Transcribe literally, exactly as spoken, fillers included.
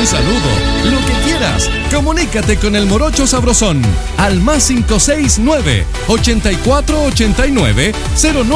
un saludo, lo que quieras. Comunícate con el Morocho Sabrosón al más cinco seis nueve, ochenta y cuatro ochenta y nueve, cero nueve